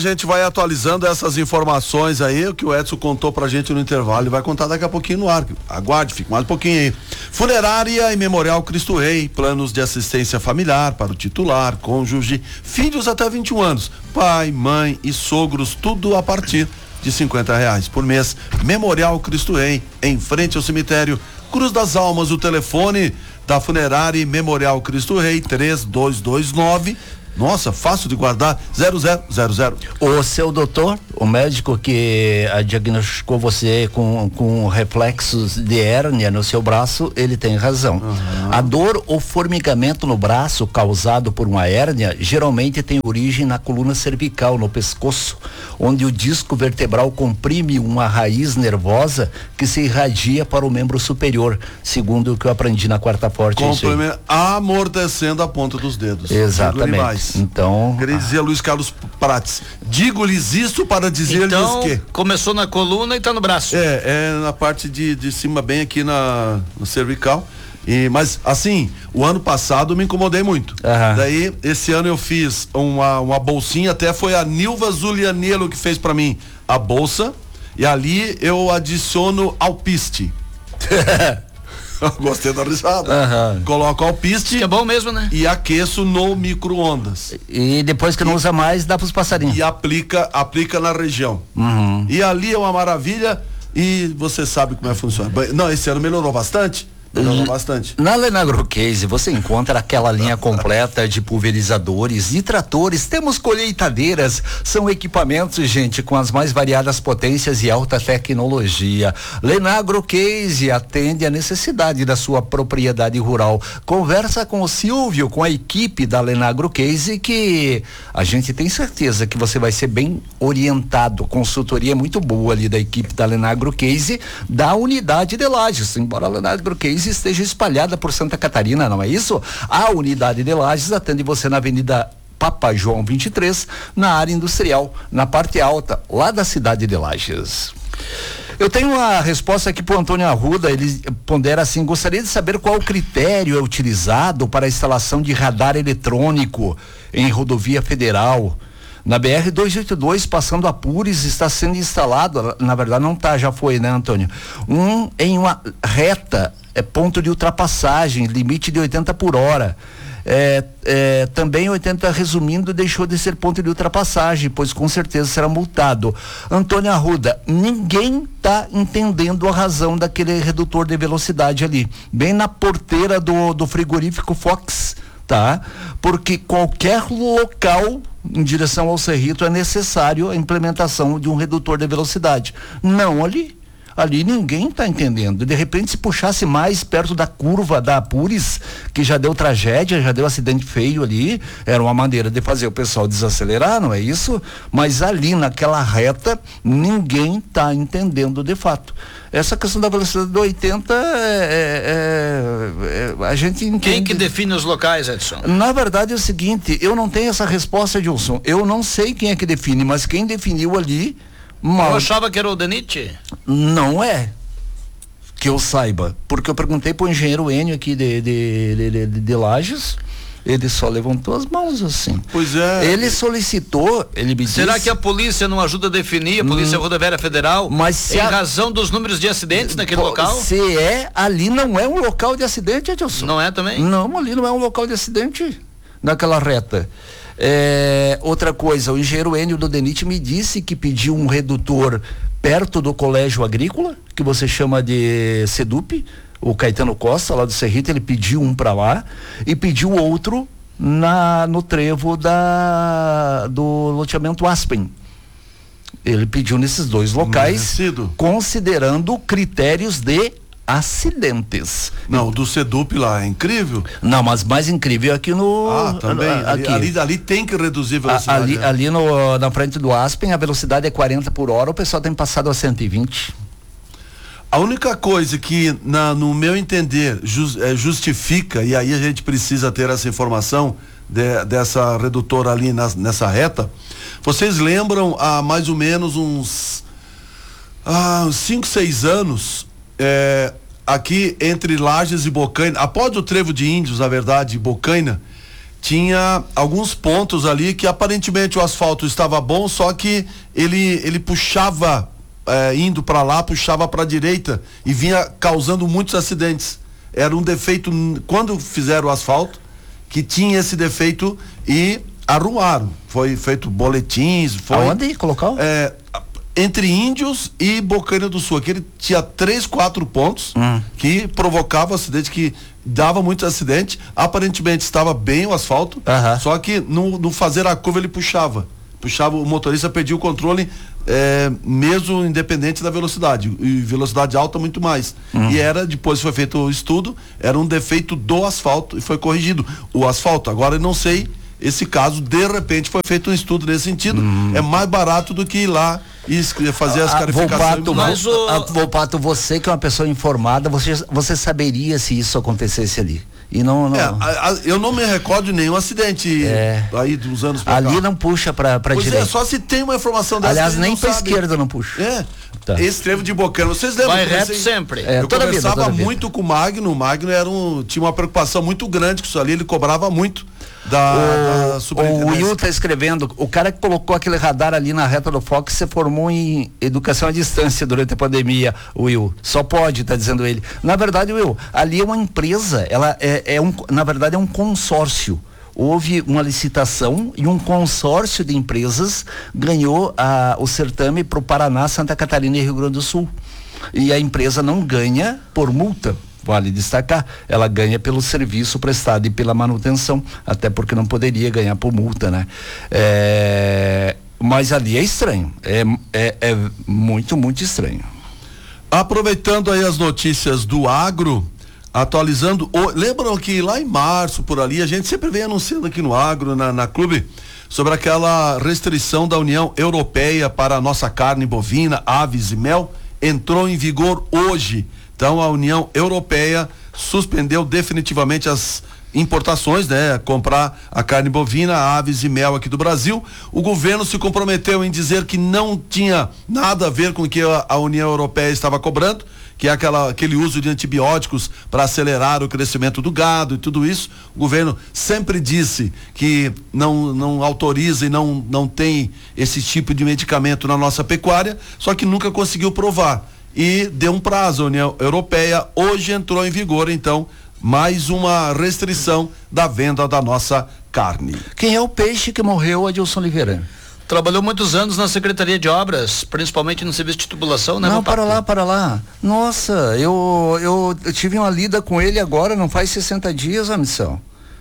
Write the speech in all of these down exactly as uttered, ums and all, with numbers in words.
A gente vai atualizando essas informações aí, o que o Edson contou pra gente no intervalo e vai contar daqui a pouquinho no ar. Aguarde, fique mais um pouquinho aí. Funerária e Memorial Cristo Rei, planos de assistência familiar para o titular, cônjuge, filhos até vinte e um anos, pai, mãe e sogros, tudo a partir de cinquenta reais por mês. Memorial Cristo Rei, em frente ao cemitério Cruz das Almas, o telefone da Funerária e Memorial Cristo Rei, três dois dois nove. Nossa, fácil de guardar, zero zero zero zero. O seu doutor, o médico que a diagnosticou você com, com reflexos de hérnia no seu braço, ele tem razão. Uhum. A dor ou formigamento no braço causado por uma hérnia geralmente tem origem na coluna cervical, no pescoço, onde o disco vertebral comprime uma raiz nervosa que se irradia para o membro superior, segundo o que eu aprendi na quarta forte. Comprime, amortecendo a ponta dos dedos. Exatamente. Então, queria dizer a Luiz Carlos Prates, digo-lhes isso para dizer-lhes então, que começou na coluna e tá no braço. É, é na parte de, de cima, bem aqui na no cervical. E, mas assim, o ano passado eu me incomodei muito. Uhum. Daí, esse ano eu fiz uma, uma bolsinha, até foi a Nilva Zulianello que fez para mim a bolsa, e ali eu adiciono alpiste. Gostei da risada. Uhum. Coloco alpiste. Que é bom mesmo, né? E aqueço no micro-ondas. E depois que não e, usa mais, dá pros passarinhos. E aplica, aplica na região. Uhum. E ali é uma maravilha e você sabe como é que funciona. Não, esse ano melhorou bastante. Melhorou bastante. Na Lenagro Case você encontra aquela linha completa de pulverizadores e tratores. Temos colheitadeiras, são equipamentos, gente, com as mais variadas potências e alta tecnologia. Lenagro Case atende a necessidade da sua propriedade rural. Conversa com o Silvio, com a equipe da Lenagro Case, que a gente tem certeza que você vai ser bem orientado. Consultoria muito boa ali da equipe da Lenagro Case, da unidade de Lages. Embora a Lenagro Case esteja espalhada por Santa Catarina, não é isso? A unidade de Lages atende você na Avenida Papa João vinte e três, na área industrial, na parte alta, lá da cidade de Lages. Eu tenho uma resposta aqui pro Antônio Arruda, ele pondera assim: gostaria de saber qual critério é utilizado para a instalação de radar eletrônico em rodovia federal. Na B R duzentos e oitenta e dois, passando a Pures, está sendo instalado, na verdade não tá, já foi, né, Antônio? Um em uma reta, é ponto de ultrapassagem, limite de oitenta por hora. É, é, também oitenta, resumindo, deixou de ser ponto de ultrapassagem, pois com certeza será multado. Antônio Arruda, ninguém está entendendo a razão daquele redutor de velocidade ali, bem na porteira do, do frigorífico Fox, tá? Porque qualquer local em direção ao Cerrito é necessário a implementação de um redutor de velocidade. Não ali. Ali ninguém está entendendo. De repente, se puxasse mais perto da curva da Pures, que já deu tragédia, já deu acidente feio ali, era uma maneira de fazer o pessoal desacelerar, não é isso? Mas ali naquela reta, ninguém está entendendo de fato. Essa questão da velocidade do oitenta, é, é, é, a gente entende. Quem que define os locais, Edson? Na verdade é o seguinte, eu não tenho essa resposta, Edilson. Eu não sei quem é que define, mas quem definiu ali... Mal... Eu achava que era o Denit? Não é. Que eu saiba. Porque eu perguntei pro engenheiro Enio aqui de, de, de, de, de Lages. Ele só levantou as mãos assim. Pois é. Ele solicitou, ele me Será disse... que a polícia não ajuda a definir, a Polícia hum, Rodoviária Federal, mas se em a... razão dos números de acidentes naquele Pô, local? Se é, ali não é um local de acidente, Edilson. Não é também? Não, ali não é um local de acidente naquela reta. É, outra coisa, o engenheiro Enio do Denit me disse que pediu um redutor perto do colégio agrícola, que você chama de Sedup, o Caetano Costa, lá do Cerrito, ele pediu um para lá e pediu outro na, no trevo da, do loteamento Aspen. Ele pediu nesses dois locais, considerando critérios de acidentes. Não, o do Sedup lá é incrível. Não, mas mais incrível aqui no... Ah, também. Ali, aqui. ali, ali tem que reduzir a velocidade. Ali, ali no, na frente do Aspen, a velocidade é quarenta por hora, o pessoal tem passado a cento e vinte. A única coisa que, na, no meu entender, just, é, justifica, e aí a gente precisa ter essa informação de, dessa redutora ali na, nessa reta, vocês lembram há mais ou menos uns ah, cinco, seis anos, é, aqui entre Lages e Bocaina, após o trevo de Índios, na verdade, Bocaina, tinha alguns pontos ali que aparentemente o asfalto estava bom, só que ele, ele puxava, é, indo para lá, puxava para a direita e vinha causando muitos acidentes. Era um defeito, quando fizeram o asfalto, que tinha esse defeito e arrumaram. Foi feito boletins. Foi, Aonde colocar? É, entre Índios e Bocaina do Sul. Aquele tinha três, quatro pontos hum. que provocavam acidente, que dava muito acidente. Aparentemente estava bem o asfalto, uh-huh. só que no, no fazer a curva ele puxava. Puxava, o motorista perdia o controle, é, mesmo independente da velocidade. E velocidade alta muito mais. Uhum. E era, depois foi feito o estudo, era um defeito do asfalto e foi corrigido. O asfalto, agora eu não sei, esse caso, de repente foi feito um estudo nesse sentido. Uhum. É mais barato do que ir lá e fazer as clarificações. Mas o... a, Volpato, você que é uma pessoa informada, você, você saberia se isso acontecesse ali. E não, não... É, a, a, eu não me recordo de nenhum acidente é. aí dos anos pra ali cá. Não puxa pra, pra pois direita. É, só se tem uma informação dessa. Aliás, nem pra sabe. esquerda não puxa. É. Tá. Esse trevo de Bocaina, vocês lembram? Vai reto sempre. É, eu toda conversava vida, toda muito vida. com o Magno. O Magno era um, tinha uma preocupação muito grande com isso ali. Ele cobrava muito da, o, da superintendência. O Will tá escrevendo, o cara que colocou aquele radar ali na reta do Fox se formou em educação à distância durante a pandemia, Will. Só pode, tá dizendo ele. Na verdade, Will, ali é uma empresa, ela é, é um, na verdade é um consórcio. Houve uma licitação e um consórcio de empresas ganhou a, o certame para o Paraná, Santa Catarina e Rio Grande do Sul. E a empresa não ganha por multa, vale destacar, ela ganha pelo serviço prestado e pela manutenção, até porque não poderia ganhar por multa, né? É, mas ali é estranho, é, é, é muito, muito estranho. Aproveitando aí as notícias do agro, atualizando, o, lembram que lá em março, por ali, a gente sempre vem anunciando aqui no Agro, na, na Clube, sobre aquela restrição da União Europeia para a nossa carne bovina, aves e mel, entrou em vigor hoje. Então a União Europeia suspendeu definitivamente as importações, né? Comprar a carne bovina, aves e mel aqui do Brasil. O governo se comprometeu em dizer que não tinha nada a ver com o que a, a União Europeia estava cobrando, que é aquela, aquele uso de antibióticos para acelerar o crescimento do gado e tudo isso. O governo sempre disse que não, não autoriza e não, não tem esse tipo de medicamento na nossa pecuária, só que nunca conseguiu provar. E deu um prazo. A União Europeia hoje entrou em vigor, então, mais uma restrição da venda da nossa carne. Quem é o peixe que morreu, Adilson Oliveira? Trabalhou muitos anos na Secretaria de Obras, principalmente no serviço de tubulação, né? Não, para lá, para lá. Nossa, eu, eu, eu tive uma lida com ele agora, não faz sessenta dias a missão.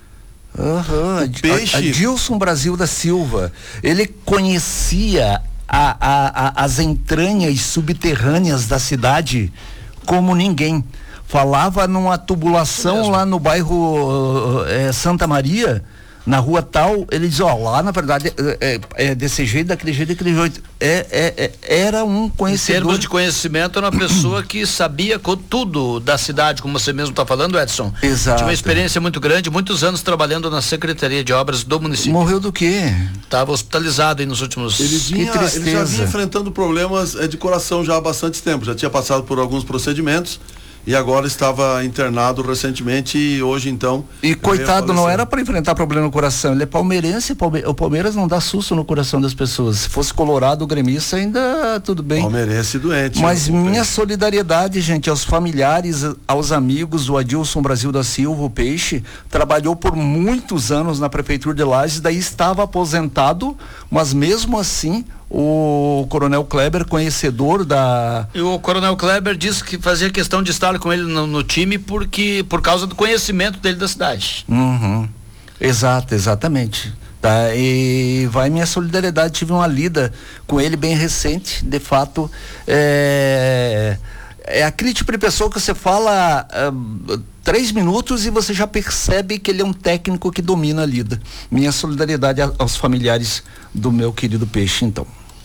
Uhum. O peixe. Adilson Brasil da Silva. Ele conhecia a, a, a, as entranhas subterrâneas da cidade como ninguém. Falava numa tubulação lá no bairro uh, é, Santa Maria, na rua tal, ele diz, ó, lá na verdade é, é, é desse jeito, daquele jeito, daquele jeito. É, é, é, era um conhecedor. Em termos de conhecimento, era uma pessoa que sabia tudo da cidade, como você mesmo está falando, Edson. Exato. Tinha uma experiência muito grande, muitos anos trabalhando na Secretaria de Obras do município. Morreu do quê? Estava hospitalizado aí nos últimos... Ele, vinha, que tristeza. Ele já vinha enfrentando problemas é, de coração já há bastante tempo, já tinha passado por alguns procedimentos e agora estava internado recentemente e hoje então... E coitado, não era para enfrentar problema no coração, ele é palmeirense, Palme... o Palmeiras não dá susto no coração das pessoas. Se fosse colorado, o gremista, ainda tudo bem. Palmeirense doente. Mas minha solidariedade, gente, aos familiares, aos amigos, o Adilson Brasil da Silva, o Peixe, trabalhou por muitos anos na Prefeitura de Lages, daí estava aposentado, mas mesmo assim... O Coronel Kleber, conhecedor da... E o Coronel Kleber disse que fazia questão de estar com ele no, no time porque, por causa do conhecimento dele da cidade. Uhum. Exato, exatamente. Tá, e vai minha solidariedade, tive uma lida com ele bem recente, de fato, é, é aquele tipo de pessoa que você fala uh, três minutos e você já percebe que ele é um técnico que domina a lida. Minha solidariedade a, aos familiares do meu querido Peixe, então.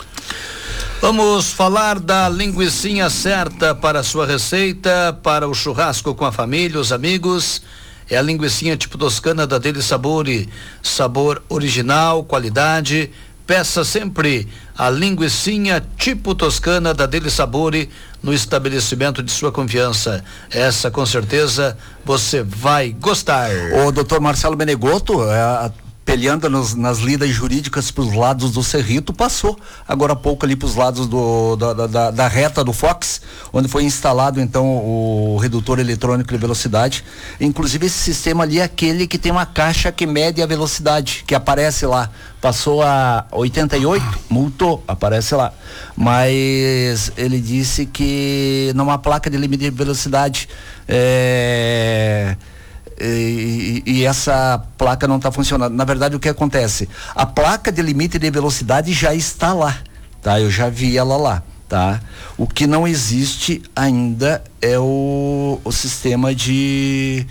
Vamos falar da linguicinha certa para a sua receita, para o churrasco com a família, os amigos. É a linguicinha tipo toscana da Dele Sabor, sabor original, qualidade, Peça sempre a linguicinha tipo toscana da Deli Sabore no estabelecimento de sua confiança. Essa, com certeza, você vai gostar. O doutor Marcelo Menegotto, é, peleando nas, nas lidas jurídicas para os lados do Cerrito, passou agora há pouco ali para os lados do, da, da, da reta do Fox, onde foi instalado então o redutor eletrônico de velocidade. Inclusive esse sistema ali é aquele que tem uma caixa que mede a velocidade, que aparece lá. Passou a oitenta e oito, multou, aparece lá. Mas ele disse que não há placa de limite de velocidade. É... E, e essa placa não está funcionando. Na verdade, o que acontece? A placa de limite de velocidade já está lá, tá? Eu já vi ela lá, tá? O que não existe ainda é o, o sistema de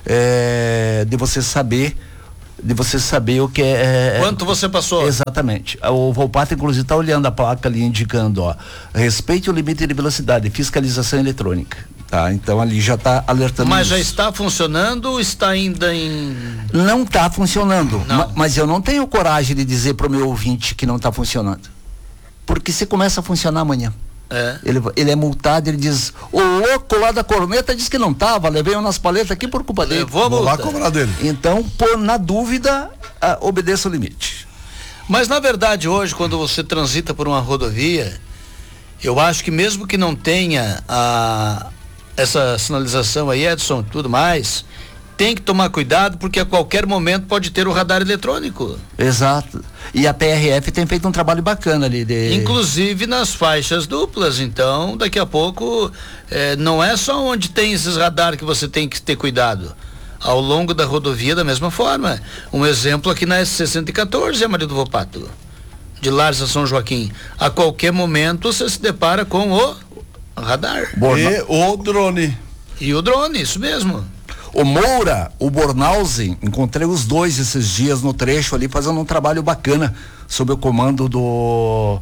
é, de você saber de você saber o que é... Quanto você passou? Exatamente. O Volpato, inclusive, está olhando a placa ali, indicando, ó, respeite o limite de velocidade, fiscalização eletrônica. Tá, então ali já está alertando. Mas isso. Já está funcionando ou está ainda em... Não está funcionando, não. ma, mas eu não tenho coragem de dizer para o meu ouvinte que não está funcionando. Porque se começa a funcionar amanhã. É. Ele, ele é multado, ele diz, o louco lá da corneta disse que não estava, levei umas paletas aqui por culpa dele. Vou, Vou lá cobrar dele. Então, por, na dúvida, ah, obedeça o limite. Mas na verdade hoje, quando você transita por uma rodovia, eu acho que mesmo que não tenha a, essa sinalização aí, Edson, e tudo mais, tem que tomar cuidado, porque a qualquer momento pode ter o radar eletrônico. Exato. E a P R F tem feito um trabalho bacana ali. De... Inclusive nas faixas duplas. Então, daqui a pouco, eh, não é só onde tem esses radar que você tem que ter cuidado. Ao longo da rodovia, da mesma forma. Um exemplo aqui na S sessenta e quatorze, Maria do Volpato, de Lares a São Joaquim. A qualquer momento você se depara com o radar. Borna... E o drone. E o drone, isso mesmo. O Moura, o Bornhausen, encontrei os dois esses dias no trecho ali, fazendo um trabalho bacana, sob o comando do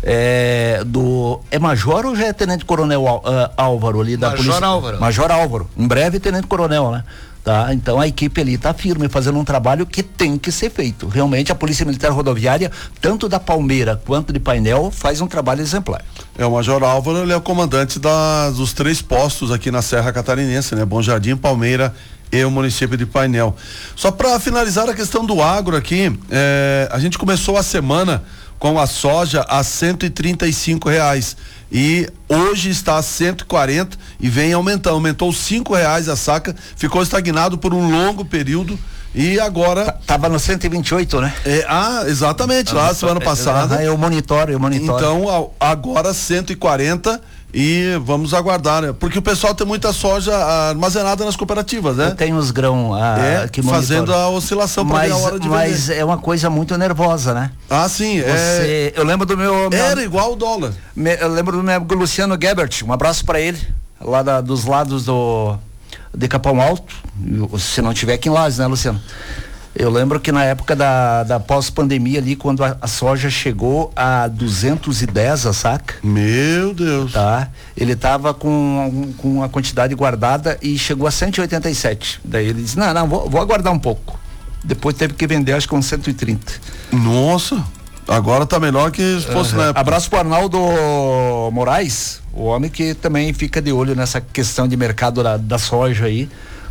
é, do é Major ou já é Tenente Coronel uh, Álvaro ali da Major Polícia? Álvaro. Major Álvaro, em breve Tenente Coronel, né? Tá? Então a equipe ali está firme, fazendo um trabalho que tem que ser feito. Realmente a Polícia Militar Rodoviária, tanto da Palmeira quanto de Painel, faz um trabalho exemplar. É, o Major Álvaro, ele é o comandante das, dos três postos aqui na Serra Catarinense, né? Bom Jardim, Palmeira e o município de Painel. Só para finalizar a questão do agro aqui, é, a gente começou a semana com a soja a cento e trinta e cinco reais. E hoje está a cento e quarenta e vem aumentando, aumentou cinco reais a saca, ficou estagnado por um longo período e agora... T- Tava no cento e vinte e oito, né? É, ah, exatamente, ah, lá semana passada. Ah, eu monitoro, eu monitoro. Então, a, agora cento e quarenta e vamos aguardar, né? Porque o pessoal tem muita soja armazenada nas cooperativas, né? Eu tenho os grãos ah, é, que fazendo a oscilação para ver a hora de mas vender. É uma coisa muito nervosa, né? Ah, sim. Você, é... Eu lembro do meu... Era meu, igual o dólar. Me, eu lembro do meu amigo Luciano Gebert, um abraço para ele, lá da, dos lados do de Capão Alto, se não tiver aqui em Lages, né, Luciano? Eu lembro que na época da, da pós-pandemia ali, quando a, a soja chegou a duzentos e dez a saca. Meu Deus. Tá? Ele tava com, com a quantidade guardada e chegou a cento e oitenta e sete. Daí ele disse, não, não, vou, vou aguardar um pouco. Depois teve que vender, acho que com cento e trinta. Nossa, agora tá melhor que se fosse uhum. na época. Abraço pro Arnaldo Moraes, o homem que também fica de olho nessa questão de mercado da, da soja aí,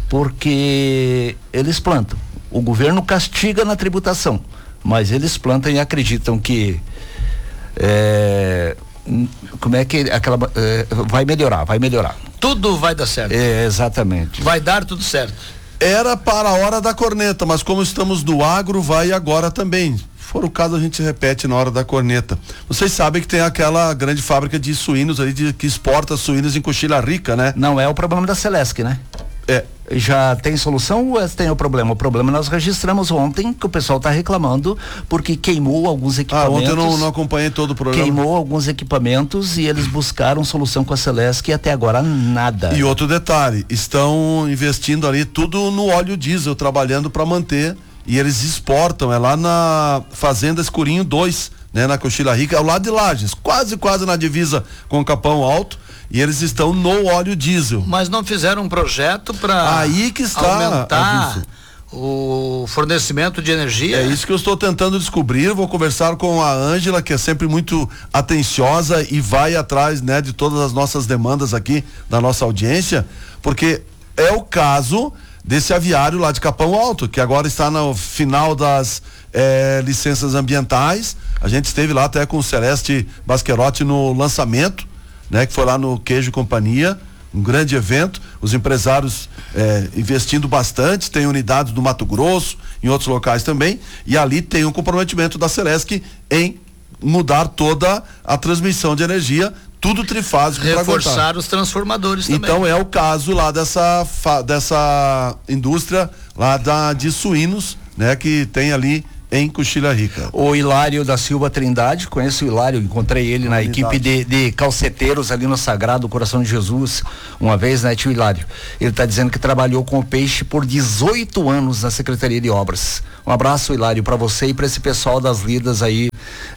porque eles plantam. O governo castiga na tributação, mas eles plantam e acreditam que é, como é que aquela é, vai melhorar, vai melhorar. Tudo vai dar certo. É, exatamente. Vai dar tudo certo. Era para a hora da corneta, mas como estamos no agro, vai agora também. Se for o caso, a gente repete na hora da corneta. Vocês sabem que tem aquela grande fábrica de suínos ali de, que exporta suínos em Coxilha Rica, né? Não é o problema da Celesc, né? É. Já tem solução ou tem o problema? O problema nós registramos ontem, que o pessoal está reclamando, porque queimou alguns equipamentos. Ah, ontem eu não, não acompanhei todo o programa. Queimou alguns equipamentos e eles buscaram solução com a Celesc e até agora nada. E outro detalhe, estão investindo ali tudo no óleo diesel, trabalhando para manter, e eles exportam, é lá na Fazenda Escurinho dois, né, na Coxilha Rica, ao lado de Lages, quase quase na divisa com o Capão Alto. E eles estão no óleo diesel. Mas não fizeram um projeto para aí que está aumentar o fornecimento de energia. É isso que eu estou tentando descobrir. Vou conversar com a Ângela, que é sempre muito atenciosa e vai atrás, né, de todas as nossas demandas aqui da nossa audiência, porque é o caso desse aviário lá de Capão Alto, que agora está no final das eh, licenças ambientais. A gente esteve lá até com o Celeste Basquerotti no lançamento, né, que foi lá no Queijo e Companhia, um grande evento, os empresários eh, investindo bastante, tem unidades do Mato Grosso, em outros locais também, e ali tem um comprometimento da Celesc em mudar toda a transmissão de energia, tudo trifásico, reforçar os transformadores também. Então é o caso lá dessa dessa indústria lá da de suínos, né, que tem ali em Coxilha Rica. O Hilário da Silva Trindade, conheço o Hilário, encontrei ele na equipe de, de calceteiros ali no Sagrado Coração de Jesus, uma vez, né, tio Hilário? Ele está dizendo que trabalhou com o peixe por dezoito anos na Secretaria de Obras. Um abraço, Hilário, para você e para esse pessoal das lidas aí,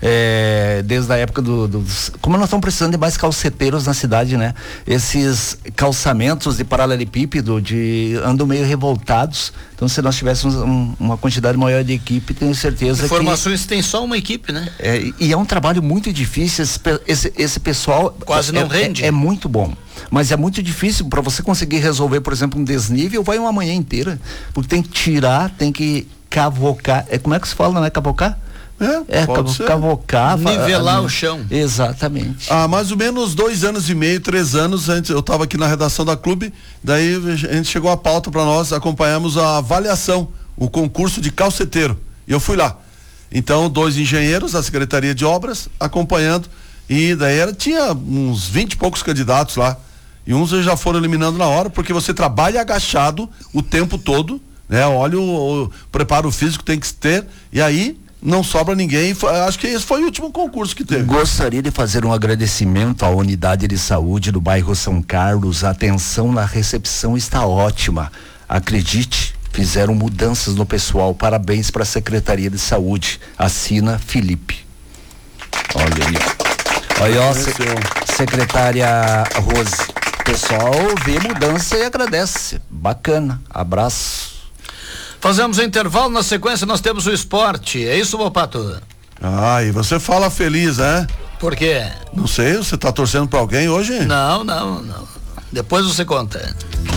é, desde a época do, dos... Como nós estamos precisando de mais calceteiros na cidade, né? Esses calçamentos de paralelepípedo de andam meio revoltados. Então, se nós tivéssemos um, uma quantidade maior de equipe, tenho certeza Informações que... tem só uma equipe, né? É, e é um trabalho muito difícil, esse, esse, esse pessoal... Quase não é, rende. É, é muito bom, mas é muito difícil para você conseguir resolver, por exemplo, um desnível, vai uma manhã inteira, porque tem que tirar, tem que cavocar, é, como é que se fala, não é cavocar? É, é pode ser. Cavocar, nivelar a, a, o chão. Exatamente. Há mais ou menos dois anos e meio, três anos antes, eu estava aqui na redação da Clube, daí a gente chegou a pauta para nós, acompanhamos a avaliação, o concurso de calceteiro, e eu fui lá. Então, dois engenheiros da Secretaria de Obras acompanhando, e daí era, tinha uns vinte e poucos candidatos lá, e uns já foram eliminando na hora, porque você trabalha agachado o tempo todo, né? Olha o, o preparo físico tem que ter, e aí não sobra ninguém. Foi, acho que esse foi o último concurso que teve. Gostaria de fazer um agradecimento à unidade de saúde do bairro São Carlos. A atenção na recepção está ótima. Acredite, fizeram mudanças no pessoal. Parabéns para a Secretaria de Saúde. Assina Felipe. Olha aí. Olha, ó, se, secretária Rose. O pessoal vê mudança e agradece. Bacana. Abraço. Fazemos um intervalo, na sequência nós temos o esporte, é isso, Bopato? Ah, e você fala feliz, né? Por quê? Não sei, você tá torcendo pra alguém hoje? Não, não, não. Depois você conta.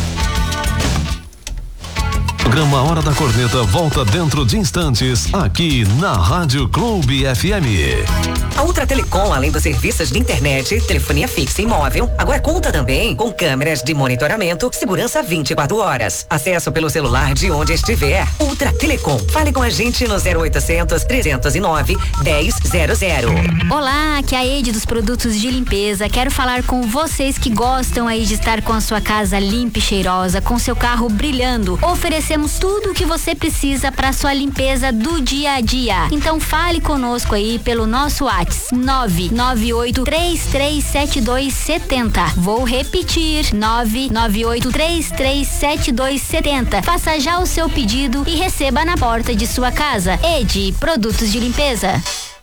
O programa Hora da Corneta volta dentro de instantes, aqui na Rádio Clube F M. A Ultra Telecom, além dos serviços de internet, telefonia fixa e móvel, agora conta também com câmeras de monitoramento, segurança vinte e quatro horas. Acesso pelo celular de onde estiver. Ultra Telecom. Fale com a gente no zero oitocentos, trezentos e nove, dez zero zero. Olá, aqui é a Eide dos produtos de limpeza. Quero falar com vocês que gostam aí de estar com a sua casa limpa e cheirosa, com seu carro brilhando. Oferecemos tudo o que você precisa para sua limpeza do dia a dia. Então fale conosco aí pelo nosso WhatsApp nove nove oito três três sete dois sete zero. Vou repetir, nove nove oito três três sete dois sete zero. Faça já o seu pedido e receba na porta de sua casa. Ede, produtos de limpeza.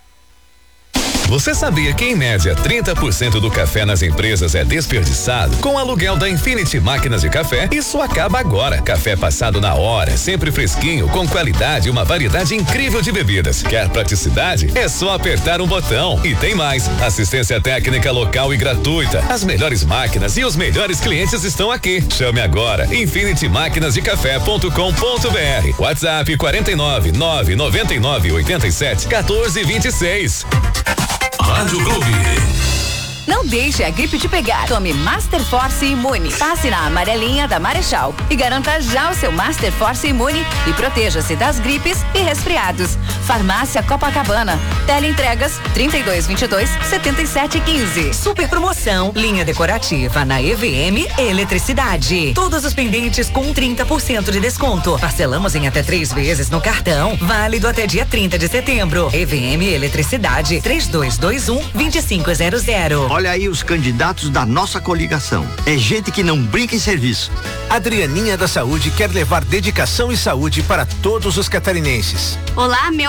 Você sabia que em média trinta por cento do café nas empresas é desperdiçado? Com o aluguel da Infinity Máquinas de Café, isso acaba agora. Café passado na hora, sempre fresquinho, com qualidade e uma variedade incrível de bebidas. Quer praticidade? É só apertar um botão. E tem mais, assistência técnica local e gratuita. As melhores máquinas e os melhores clientes estão aqui. Chame agora, infinity máquinas de café ponto com ponto br. WhatsApp quarenta e nove, nove noventa e nove, oitenta e sete, quatorze, vinte e seis. Rádio Clube. Não deixe a gripe te pegar. Tome Master Force Imune. Passe na amarelinha da Marechal e garanta já o seu Master Force Imune e proteja-se das gripes e resfriados. Farmácia Copacabana. Teleentregas trinta e dois, vinte e dois, setenta e sete, quinze. Super promoção, linha decorativa na E V M Eletricidade. Todos os pendentes com trinta por cento de desconto. Parcelamos em até três vezes no cartão. Válido até dia trinta de setembro. E V M Eletricidade três dois dois um, dois cinco zero zero. Olha aí os candidatos da nossa coligação. É gente que não brinca em serviço. Adrianinha da Saúde quer levar dedicação e saúde para todos os catarinenses. Olá, meu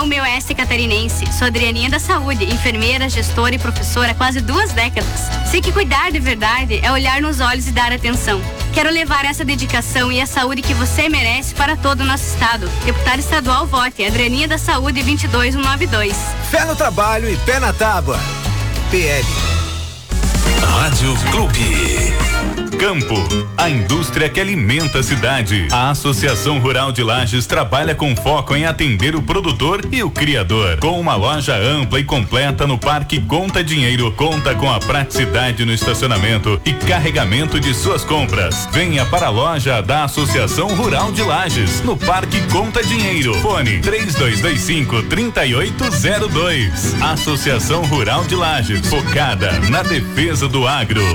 o meu S catarinense. Sou Adrianinha da Saúde, enfermeira, gestora e professora há quase duas décadas. Sei que cuidar de verdade é olhar nos olhos e dar atenção. Quero levar essa dedicação e a saúde que você merece para todo o nosso estado. Deputada estadual, vote Adrianinha da Saúde vinte e dois cento e noventa e dois. Fé no trabalho e pé na tábua. P L. Rádio Clube. Campo, a indústria que alimenta a cidade. A Associação Rural de Lages trabalha com foco em atender o produtor e o criador. Com uma loja ampla e completa no Parque Conta Dinheiro, conta com a praticidade no estacionamento e carregamento de suas compras. Venha para a loja da Associação Rural de Lages, no Parque Conta Dinheiro. Fone três dois dois cinco, três oito zero dois. Associação Rural de Lages, focada na defesa do agro.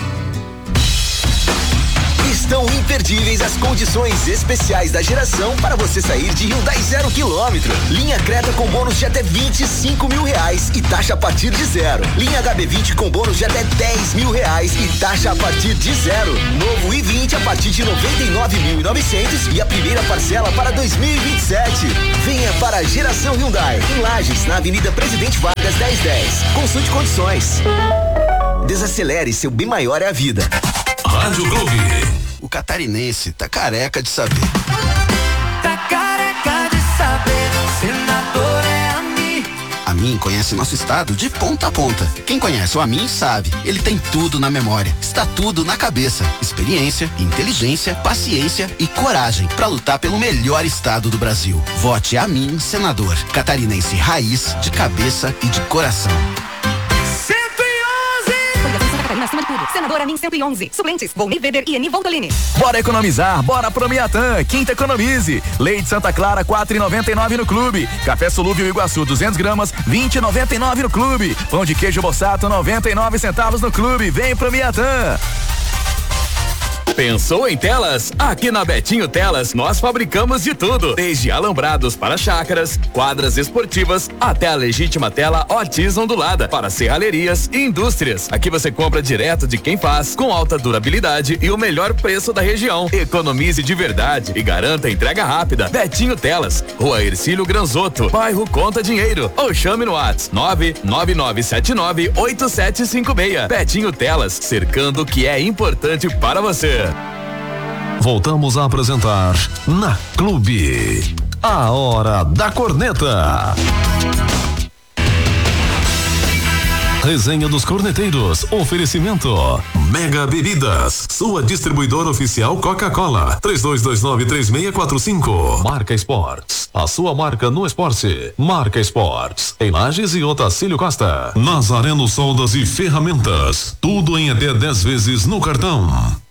Estão imperdíveis as condições especiais da geração para você sair de Hyundai zero quilômetro. Linha Creta com bônus de até vinte e cinco mil reais e taxa a partir de zero. Linha H B vinte com bônus de até dez mil reais e taxa a partir de zero. Novo i vinte a partir de noventa e nove mil e novecentos e a primeira parcela para dois mil e vinte e sete. Venha para a geração Hyundai em Lages, na Avenida Presidente Vargas dez dez. Consulte condições. Desacelere, seu bem maior é a vida. Rádio Clube. O catarinense tá careca de saber. Tá careca de saber, senador é a mim. A mim conhece nosso estado de ponta a ponta. Quem conhece o Amin sabe, ele tem tudo na memória, está tudo na cabeça. Experiência, inteligência, paciência e coragem para lutar pelo melhor estado do Brasil. Vote Amin, senador. Catarinense raiz, de cabeça e de coração. Acima de tudo. Senadora Amin cento e onze. Suplentes, Volney Weber e Eni Voltolini. Bora economizar, bora pro Miatã. Quinta economize. Leite Santa Clara, quatro e noventa e nove no clube. Café Solúvel Iguaçu, duzentos gramas, vinte e noventa e nove no clube. Pão de queijo Bossato, noventa e nove centavos no clube. Vem pro Miatã. Pensou em telas? Aqui na Betinho Telas nós fabricamos de tudo, desde alambrados para chácaras, quadras esportivas, até a legítima tela Otis ondulada para serralherias e indústrias. Aqui você compra direto de quem faz, com alta durabilidade e o melhor preço da região. Economize de verdade e garanta entrega rápida. Betinho Telas, Rua Ercílio Granzotto, bairro Conta Dinheiro, ou chame no WhatsApp nove nove nove sete nove oito sete cinco seis. Betinho Telas, cercando o que é importante para você. Voltamos a apresentar na Clube, a Hora da Corneta. Resenha dos Corneteiros, oferecimento Mega Bebidas, sua distribuidora oficial Coca-Cola, três dois dois nove, três seis quatro cinco. Marca Esportes, a sua marca no esporte. Marca Esportes, em Lages e Otacílio Costa. Nazareno Soldas e Ferramentas, tudo em até dez vezes no cartão.